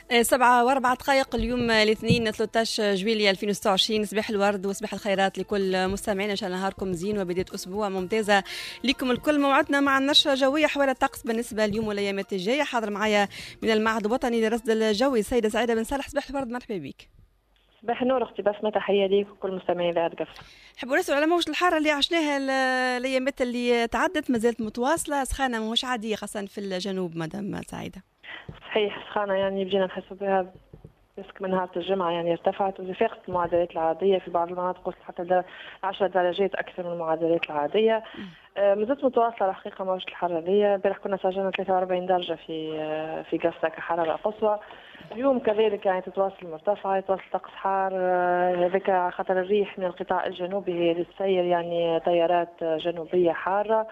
7:04 اليوم الاثنين 13 جويلية 2026. صباح الورد وصباح الخيرات لكل مستمعينا، ان شاء الله نهاركم زين وبداية اسبوع ممتازة لكم الكل. موعدنا مع النشرة الجوية حول الطقس بالنسبة اليوم والايامات الجاية. حاضر معايا من المعهد الوطني للرصد الجوي السيدة سعيدة بن صالح. صباح الورد، مرحبا بك. صباح النور اختي بسمة، تحية ليك وكل مستمعين اذاعة قفص. نحبوا نسأل على موجة الحارة اللي عشناها الايامات اللي تعدت، مازالت متواصلة سخانة مش عادية خاصة في الجنوب مدام سعيدة. صحيح، سخانة يعني بجينا نحس بها مسك من نهار الجمعة، يعني ارتفعت وفاقت المعدلات العادية في بعض المناطق، وصلت حتى 10 درجات أكثر من المعدلات العادية. مازالت متواصلة الحقيقة موجة الحرارية. البارح كنا سجلنا 43 درجة في قفصة كحرارة قصوى. اليوم كذلك يعني تتواصل مرتفعة، يتواصل طقس حار. هذاك خطر الريح من القطاع الجنوبي للسير، يعني تيارات جنوبية حارة.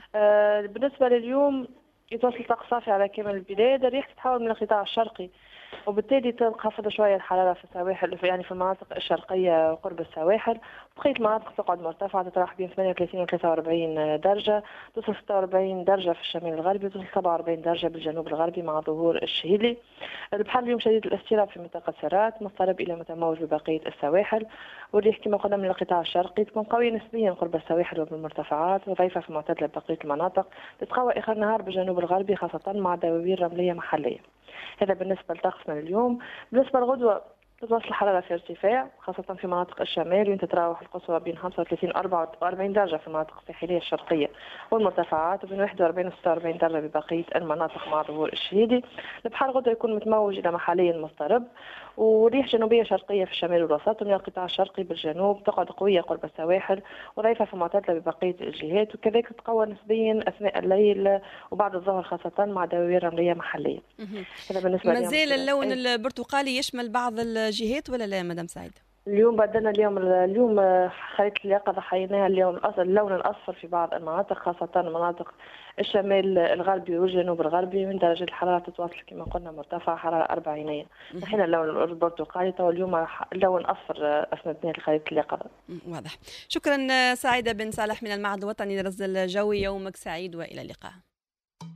بالنسبة لليوم يتواصل طقس صافي على كامل البلاد. الريح تتحول من القطاع الشرقي، وبالتالي تنخفض شوية الحرارة في السواحل، يعني في المناطق الشرقية قرب السواحل. بقية المناطق تقعد مرتفعة، تتراوح بين 38 و 43 درجة، توصل 46 درجة في الشمال الغربي، توصل 47 درجة بالجنوب الغربي مع ظهور الشهيلي. البحر اليوم شديد الاستيراب في منطقة سرات، مضطرب إلى متموج ببقية السواحل. والريح كما قلنا من القطاع الشرقي تكون قوية نسبيا قرب السواحل وبالمرتفعات، وضعيفة في معتدلة بقية المناطق. تتقوى آخر النهار بالجنوب الغربي خاصة مع دواوين رملية محلية. هذا بالنسبة لطقسنا اليوم. بالنسبة للغدوة تتواصل الحرارة في ارتفاع خاصة في مناطق الشمال، وين تتراوح القصوى بين 35 و 44 درجة في المناطق الساحلية الشرقية، والمرتفعات وبين 41 و 46 درجة ببقية المناطق مع ظهور الشهيدي. البحر غدوة يكون متموج إلى محليا مضطرب، وريح جنوبية شرقية في الشمال والوسط، ومن القطاع الشرقي بالجنوب تقعد قوية قرب السواحل وضعيفة في معتدلة ببقية الجهات، وكذلك تتقوى نسبيا أثناء الليل وبعد الظهر خاصة مع دواوين رملية محلية. هذا بالنسبة مازال اللون البرتقالي يشمل بعض الجهات ولا لا مدام سعيدة؟ اليوم بدلنا اليوم خريطة اليقظة حييناها اليوم اللون الأصفر في بعض المناطق، خاصة مناطق الشمال الغربي والجنوب الغربي، من درجة الحرارة تتواصل كما قلنا مرتفعة، حرارة 40. نحن اللون البرتقالي، اليوم اللون أصفر أثناء خريطة اليقظة. واضح. شكرا سعيدة بن صالح من المعهد الوطني للرصد الجوي، يومك سعيد وإلى اللقاء.